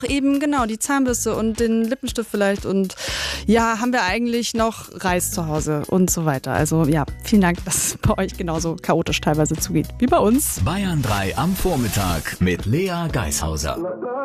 Eben genau, die Zahnbürste und den Lippenstift vielleicht und ja, haben wir eigentlich noch Reis zu Hause und so weiter. Also ja, vielen Dank, dass es bei euch genauso chaotisch teilweise zugeht wie bei uns. Bayern 3 am Vormittag mit Lea Geishauser.